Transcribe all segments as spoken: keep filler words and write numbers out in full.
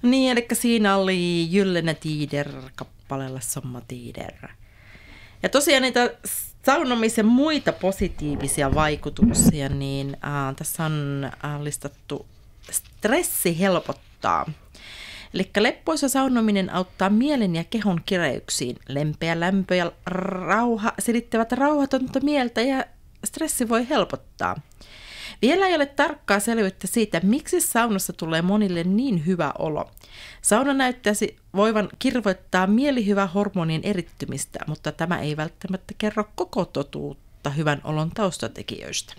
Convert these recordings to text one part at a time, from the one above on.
Niin, eli siinä oli Gyllene Tider kappaleella Somma Tider. Ja tosiaan niitä saunomisen muita positiivisia vaikutuksia, niin äh, tässä on äh, listattu stressi helpottaa. Eli leppoisa saunominen auttaa mielen ja kehon kireyksiin. Lempeä lämpö ja rauha selittävät rauhatonta mieltä ja stressi voi helpottaa. Vielä ei ole tarkkaa selvyyttä siitä, miksi saunassa tulee monille niin hyvä olo. Sauna näyttäisi voivan kirvoittaa mielihyvä hormonien erittymistä, mutta tämä ei välttämättä kerro koko totuutta hyvän olon taustatekijöistä.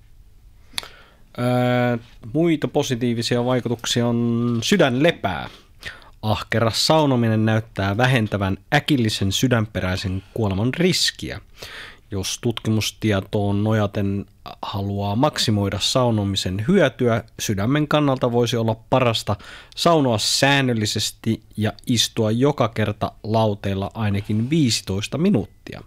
Ää, muita positiivisia vaikutuksia on sydänlepää. Ahkera saunominen näyttää vähentävän äkillisen sydänperäisen kuoleman riskiä. Jos tutkimustietoon nojaten haluaa maksimoida saunomisen hyötyä, sydämen kannalta voisi olla parasta saunoa säännöllisesti ja istua joka kerta lauteilla ainakin viisitoista minuuttia.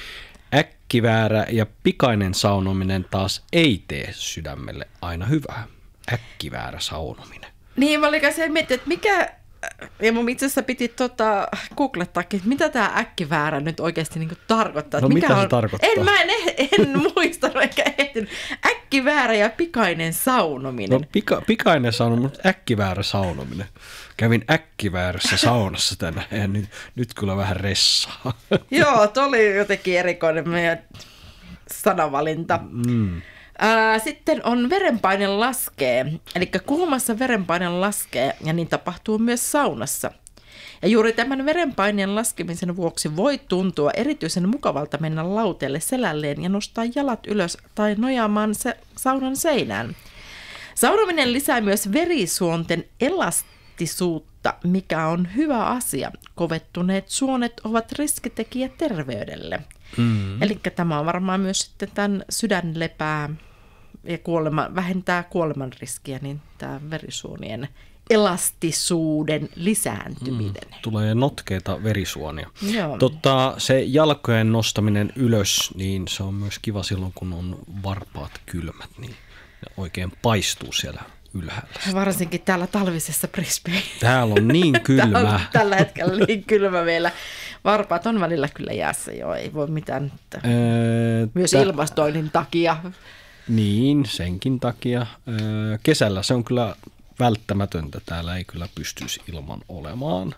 Äkkiväärä ja pikainen saunominen taas ei tee sydämelle aina hyvää. Äkkiväärä saunominen. Niin, mä olin kanssa miettinyt, että mikä... Ja mun itse asiassa piti tota, googlettaakin, että mitä tämä äkkiväärä nyt oikeasti niin tarkoittaa. No mikä mitä on... se tarkoittaa? En, mä en, en muistanut eikä ehtinyt. Äkkiväärä ja pikainen saunominen. No pika, pikainen saunominen, mutta äkkiväärä saunominen. Kävin äkkiväärässä saunassa tänään ja nyt, nyt kyllä vähän ressaa. Joo, tuo oli jotenkin erikoinen meidän sanavalinta. Mm. Sitten on verenpaine laskee, eli kuumassa verenpaine laskee ja niin tapahtuu myös saunassa. Ja juuri tämän verenpaineen laskemisen vuoksi voi tuntua erityisen mukavalta mennä lauteelle selälleen ja nostaa jalat ylös tai nojaamaan se saunan seinään. Saunominen lisää myös verisuonten elastisuutta, mikä on hyvä asia. Kovettuneet suonet ovat riskitekijä terveydelle. Mm. Eli tämä on varmaan myös sitten tämän sydänlepää ja kuolema, vähentää kuoleman riskiä, niin tämä verisuonien elastisuuden lisääntyminen. Mm, tulee notkeita verisuonia. Joo. Totta, se jalkojen nostaminen ylös, niin se on myös kiva silloin, kun on varpaat kylmät, niin ne oikein paistuu siellä ylhäällä. Varsinkin täällä talvisessa Brisbane. Täällä on niin kylmä. Täällä on tällä hetkellä niin kylmä vielä. Varpaat on välillä kyllä jäässä, joo, ei voi mitään. Öö, myös tä- ilmastoinnin takia. Niin, senkin takia. Öö, kesällä se on kyllä välttämätöntä. Täällä ei kyllä pystyisi ilman olemaan.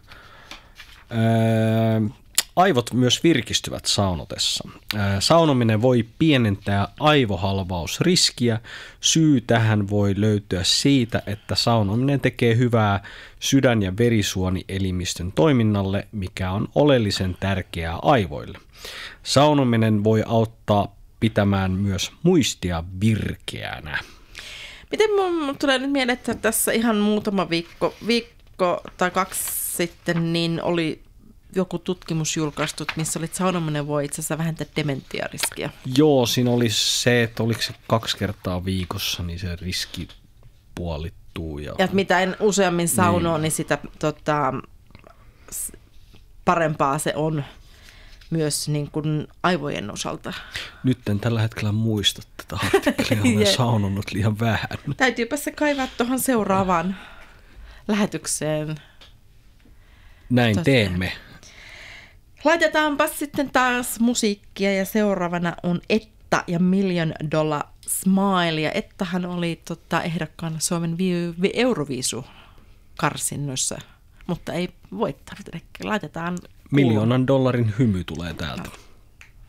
Öö, aivot myös virkistyvät saunotessa. Öö, saunominen voi pienentää aivohalvausriskiä. Syy tähän voi löytyä siitä, että saunominen tekee hyvää sydän- ja verisuonielimistön toiminnalle, mikä on oleellisen tärkeää aivoille. Saunominen voi auttaa pitämään myös muistia virkeänä. Miten mun tulee nyt mieleen, että tässä ihan muutama viikko, viikko tai kaksi sitten niin oli joku tutkimus julkaistu, missä oli, että saunominen voi itse asiassa vähentää dementiariskiä. Joo, siinä oli se, että oliko se kaksi kertaa viikossa, niin se riski puolittuu. Ja, ja mitä en useammin saunoo, niin, niin sitä tota, parempaa se on myös niin kuin aivojen osalta. Nyt en tällä hetkellä muista tätä artikkelia, olen saunonnut liian vähän. Täytyypä se kaivaa tuohon seuraavaan lähetykseen. Näin Tosta. teemme. Laitetaanpa sitten taas musiikkia ja seuraavana on Etta ja Million Dollar Smile. Ja Ettahan oli tota, ehdokkaana Suomen vi- vi- Euroviisu-karsinnoissa, mutta ei voittanut. Laitetaan Miljoonan dollarin hymy tulee täältä.